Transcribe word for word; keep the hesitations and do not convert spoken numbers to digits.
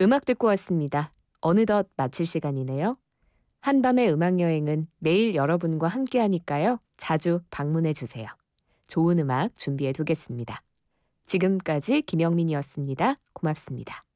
음악 듣고 왔습니다. 어느덧 마칠 시간이네요. 한밤의 음악여행은 매일 여러분과 함께하니까요. 자주 방문해 주세요. 좋은 음악 준비해 두겠습니다. 지금까지 김영민이었습니다. 고맙습니다.